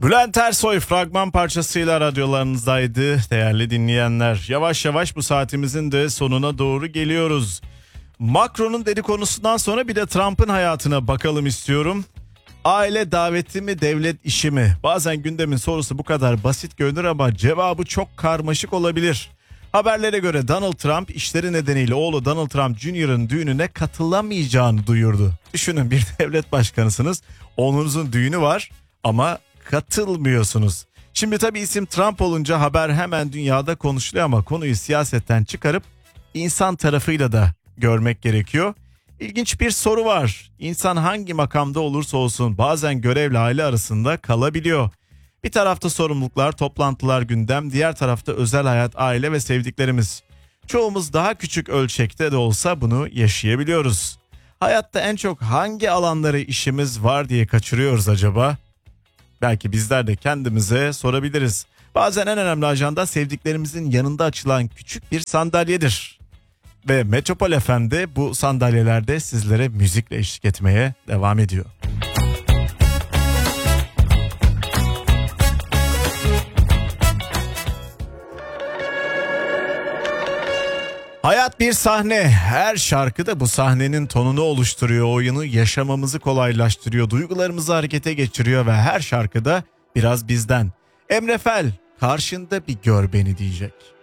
Bülent Ersoy fragman parçasıyla radyolarınızdaydı değerli dinleyenler. Yavaş yavaş bu saatimizin de sonuna doğru geliyoruz. Macron'un dedikodusundan sonra bir de Trump'ın hayatına bakalım istiyorum. Aile daveti mi, devlet işi mi? Bazen gündemin sorusu bu kadar basit görünür ama cevabı çok karmaşık olabilir. Haberlere göre Donald Trump işleri nedeniyle oğlu Donald Trump Jr.'ın düğününe katılamayacağını duyurdu. Düşünün, bir devlet başkanısınız, oğlunuzun düğünü var ama katılmıyorsunuz. Şimdi tabii isim Trump olunca haber hemen dünyada konuşuluyor ama konuyu siyasetten çıkarıp insan tarafıyla da görmek gerekiyor. İlginç bir soru var. İnsan hangi makamda olursa olsun bazen görevle aile arasında kalabiliyor. Bir tarafta sorumluluklar, toplantılar, gündem, diğer tarafta özel hayat, aile ve sevdiklerimiz. Çoğumuz daha küçük ölçekte de olsa bunu yaşayabiliyoruz. Hayatta en çok hangi alanları işimiz var diye kaçırıyoruz acaba? Belki bizler de kendimize sorabiliriz. Bazen en önemli ajanda sevdiklerimizin yanında açılan küçük bir sandalyedir. Ve Metropol FM'de bu sandalyelerde sizlere müzikle eşlik etmeye devam ediyor. Hayat bir sahne. Her şarkı da bu sahnenin tonunu oluşturuyor. Oyunu yaşamamızı kolaylaştırıyor. Duygularımızı harekete geçiriyor ve her şarkıda biraz bizden. Emre Fel karşında bir gör beni diyecek.